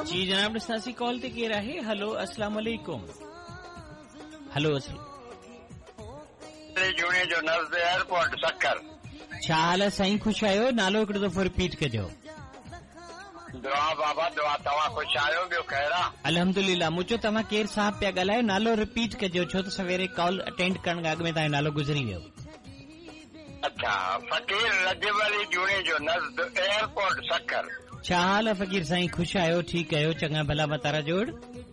जी जनाब ॾिसांसी कॉल ते केरु आहे। हलो अस्सलाम वालेकुम। हलो जूने जो नज़द एयरपोर्ट सक्कर। छा हाल आहे साईं, ख़ुशि आहियो? नालो हिकिड़ो दफ़ो रिपीट कजो। दुआ बाबा दुआ, तव्हां ख़ुशि आहियो? ॿियो ख़ैर आहे? अल्हम्दुलिल्लाह। मुंहिंजो तव्हां केरु साहब पिया ॻाल्हायो? नालो रिपीट कजो छो त सवेरे कॉल अटेंड करण खां अॻु में तव्हांजो नालो गुज़री वियो। अच्छा, फ़कीर रजब अली जूने जो नज़द एयरपोर्ट सक्कर। छा हाल आहे फ़कीर साईं, ख़ुशि आहियो? ठीकु आहियो? चङा भला मतारा जोड़।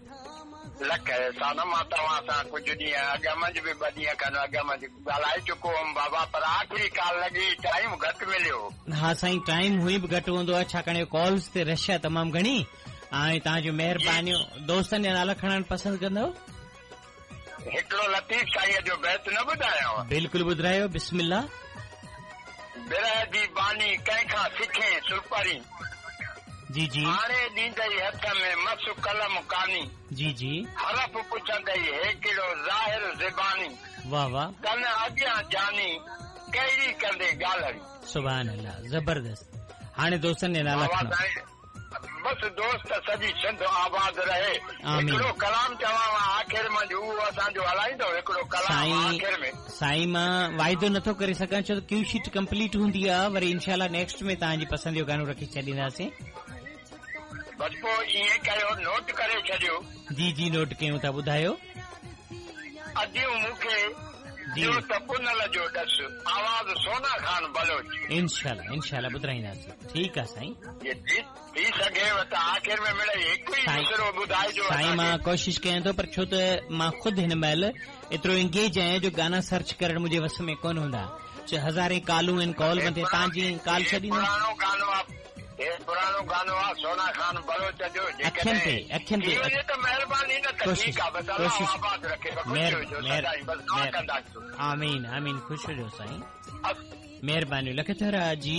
लख एहसान। मां तव्हां सां कुझु ॾींहं अॻु मंझि बि 2 ॾींहं खनि अॻु मंझि ॻाल्हाए चुको हुअमि बाबा, पर आख़िरी कॉल लॻी, टाइम घटि मिलियो। हा साईं, टाइम हुई बि घटि हूंदो आहे, छाकाणि कॉल्स ते रश आहे तमामु घणी। हाणे तव्हांजो महिरबानियूं। दोस्तनि जा नाला खणणु पसंदि कंदव? हिकिड़ो लतीफ़ साईं जो बैत न ॿुधायांव? बिल्कुलु ॿुधायो, बिस्मिल्लाह। बिरह जी बानी कंहिंखां सिखे सुपरी, जी जी हाणे ॾींदई हथ में मस कलम कानी, जी जी हरफ पुछंदई हेकिड़ो ज़ाहिर ज़बानी, वाह वाह, कन अॻियां जानी कहिड़ी कंदे ॻाल्हि। सुभान अल्लाह, ज़बरदस्त। हाणे दोस्तनि जे नाला खणो। बस दोस्त सॼी सिंध आबाद रहे। हिकिड़ो कलाम चवां आख़िर में, उहो असांजो हलाईंदो हिकिड़ो कलाम आख़िर में। साईं मां वाइदो नथो करे सघां छो त क्यू शीट कंप्लीट हूंदी आहे, वरी इंशाल्लाह नेक्स्ट में तव्हांजी पसंदि जो गानो रखी छॾींदासीं। बस पोइ ईअं कयो, नोट करे छॾियो। जी जी नोट कयूं था, ॿुधायो। अॼु मूंखे जो त पुनल जो ॾस, आवाज़ सोना खान बलोच। इंशाल्लाह इंशाल्लाह ॿुधाईंदासीं। ठीकु आहे साईं। थी सघेव त आख़िर में मिले हिकु ई मिसरो ॿुधाइजो। साईं मां कोशिश कयां थो, पर छो त मां ख़ुदि हिन महिल एतिरो एंगेज आहियां जो गाना सर्च करण मुंहिंजे वस में कोन हूंदा। हज़ारे कॉलूं आहिनि, कॉल मथे तव्हांजी कॉल छॾींदा। पुराणो गानो आहे सोना खान बलोच जो। अखियुनि ते त महिरबानी न कोशिश कंदा। आमीन आमीन, ख़ुशि हुजो साईं, महिरबानी लख थरा जी।